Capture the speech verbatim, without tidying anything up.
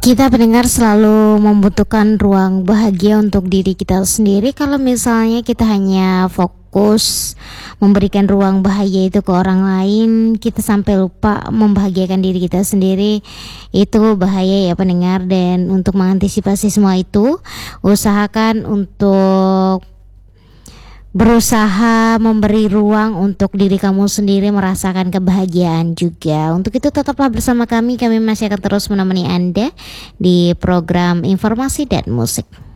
Kita pendengar selalu membutuhkan ruang bahagia untuk diri kita sendiri. Kalau misalnya kita hanya fokus memberikan ruang bahagia itu ke orang lain, kita sampai lupa membahagiakan diri kita sendiri. Itu bahaya ya pendengar. Dan untuk mengantisipasi semua itu, usahakan untuk berusaha memberi ruang untuk diri kamu sendiri merasakan kebahagiaan juga. Untuk itu tetaplah bersama kami, kami masih akan terus menemani Anda di program Informasi dan Musik.